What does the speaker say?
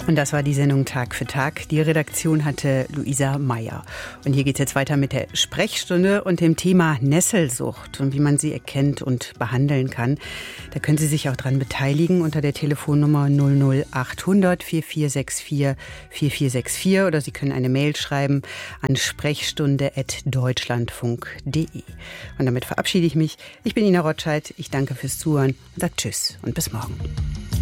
Und das war die Sendung Tag für Tag. Die Redaktion hatte Luisa Meyer. Und hier geht es jetzt weiter mit der Sprechstunde und dem Thema Nesselsucht und wie man sie erkennt und behandeln kann. Da können Sie sich auch dran beteiligen unter der Telefonnummer 00800 4464 4464 oder Sie können eine Mail schreiben an sprechstunde@deutschlandfunk.de. Und damit verabschiede ich mich. Ich bin Ina Rotscheid. Ich danke fürs Zuhören und sage Tschüss und bis morgen.